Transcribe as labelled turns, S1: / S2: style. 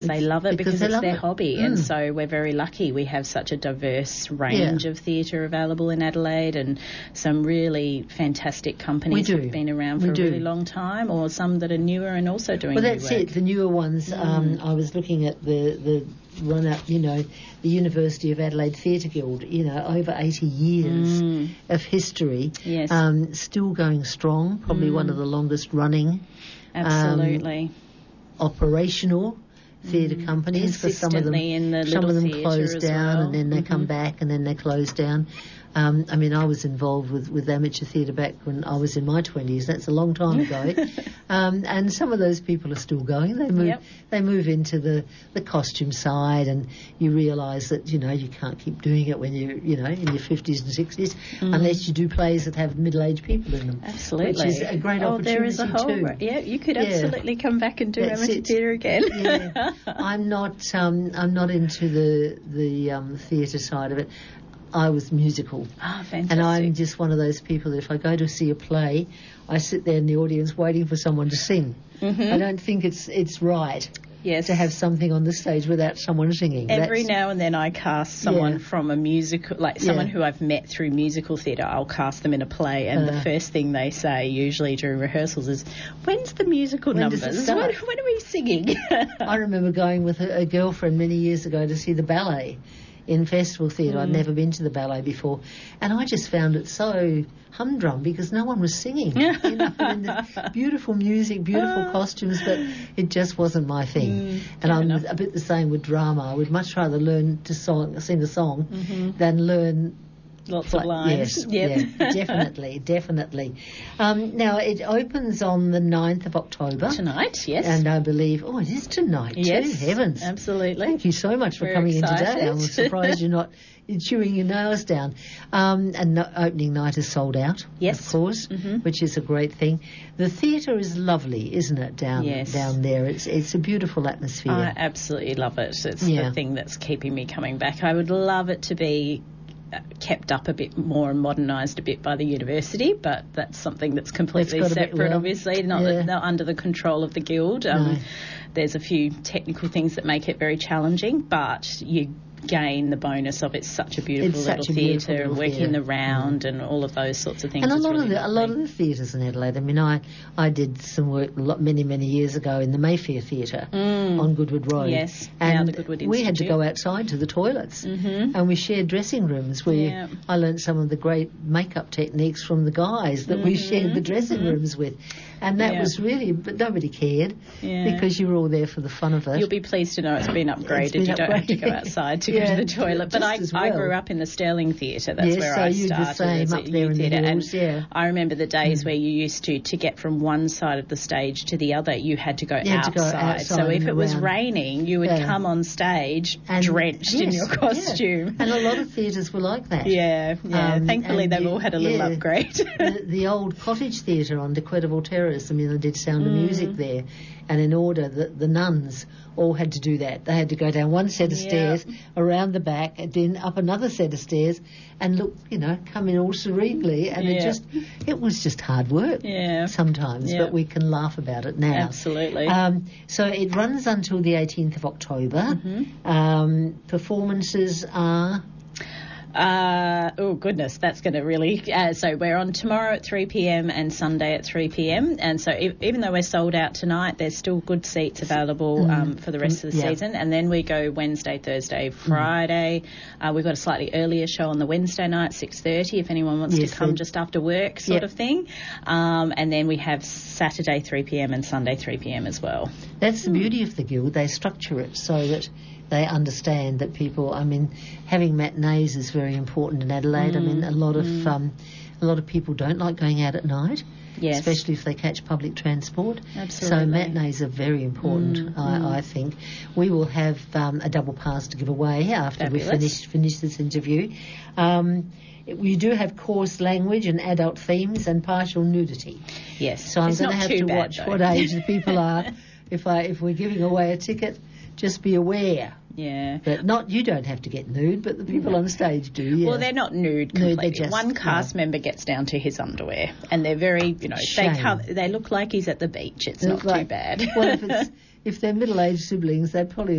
S1: They love it because it's their hobby,
S2: Mm.
S1: and so we're very lucky. We have such a diverse range of theatre available in Adelaide, and some really fantastic companies that have been around for a really long time, or some that are newer and also doing new work.
S2: Well, that's it, the newer ones. I was looking at the run-up, the University of Adelaide Theatre Guild, over 80 years of history, still going strong, probably one of the longest running.
S1: Absolutely.
S2: Operational theatre companies, because some of them close down and then they come back and then they close down. I was involved with amateur theatre back when I was in my 20s. That's a long time ago. And some of those people are still going. They move into the costume side, and you realise that, you can't keep doing it when you're, in your 50s and 60s unless you do plays that have middle-aged people in them.
S1: Absolutely.
S2: Which is a great opportunity
S1: there is a whole
S2: too.
S1: You could absolutely come back and do amateur theatre again.
S2: I'm not into the theatre side of it. I was musical.
S1: Fantastic.
S2: And I'm just one of those people that if I go to see a play, I sit there in the audience waiting for someone to sing. I don't think it's right to have something on the stage without someone singing.
S1: Every now and then I cast someone from a musical, like someone who I've met through musical theatre. I'll cast them in a play, and the first thing they say, usually during rehearsals, is, when's the musical numbers? When are we singing?
S2: I remember going with a girlfriend many years ago to see the ballet in festival theatre. I'd never been to the ballet before, and I just found it so humdrum because no one was singing. The beautiful music, beautiful costumes, but it just wasn't my thing. And I'm a bit the same with drama. I would much rather learn to sing a song than learn
S1: lots of lines.
S2: Yes, definitely. Now, it opens on the 9th of October.
S1: Tonight, yes.
S2: And I believe, it is tonight,
S1: yes,
S2: too. Heavens.
S1: Absolutely.
S2: Thank you so much for coming in today. I'm surprised you're not chewing your nails down. And opening night is sold out, of course, which is a great thing. The theatre is lovely, isn't it, down there? It's a beautiful atmosphere.
S1: I absolutely love it. It's the thing that's keeping me coming back. I would love it to be kept up a bit more and modernised a bit by the university, but that's something that's completely separate, obviously, not under the control of the Guild. There's a few technical things that make it very challenging, but you gain the bonus of it's such a beautiful little theatre and working the round and all of those sorts of things.
S2: And a lot of the theatres in Adelaide. I did some work many years ago in the Mayfair Theatre on Goodwood Road.
S1: Yes,
S2: and
S1: now the Goodwood Institute.
S2: We had to go outside to the toilets, and we shared dressing rooms where I learned some of the great makeup techniques from the guys that we shared the dressing rooms with. And that was really, but nobody cared because you were all there for the fun of it.
S1: You'll be pleased to know it's been upgraded. You don't have to go outside to go to the toilet. But I grew up in the Sterling Theatre. That's where I started.
S2: The same up there in the hills,
S1: and I remember the days where you used to get from one side of the stage to the other, you had to go outside. So if it was raining, you would come on stage drenched in your costume.
S2: And a lot of theatres were like that.
S1: Thankfully, they've all had a little upgrade.
S2: The old cottage theatre on De Quetterville Terrace, I did Sound of Music there, and in order, the nuns all had to do that. They had to go down one set of stairs, around the back, and then up another set of stairs, and look, come in all serenely, and it was just hard work sometimes, but we can laugh about it now.
S1: Absolutely.
S2: So it runs until the 18th of October. Performances are...
S1: oh goodness, that's going to really... so we're on tomorrow at 3 p.m. and Sunday at 3 p.m. And so even though we're sold out tonight, there's still good seats available for the rest of the season. And then we go Wednesday, Thursday, Friday. We've got a slightly earlier show on the Wednesday night, 6:30, if anyone wants to come just after work sort of thing. And then we have Saturday 3 p.m. and Sunday 3 p.m. as well.
S2: That's the beauty of the Guild. They structure it so that they understand that people, having matinees is very important in Adelaide. A lot of people don't like going out at night, especially if they catch public transport.
S1: Absolutely.
S2: So matinees are very important, I think. We will have a double pass to give away after we finish this interview. We do have coarse language and adult themes and partial nudity.
S1: Yes.
S2: So I'm going to have to watch what age the people are. If we're giving away a ticket, just be aware.
S1: Yeah.
S2: But you don't have to get nude, but the people on stage do,
S1: Well, they're not nude completely. One cast member gets down to his underwear, and they're very, they look like he's at the beach. It's not too bad.
S2: Well, if they're middle-aged siblings, they're probably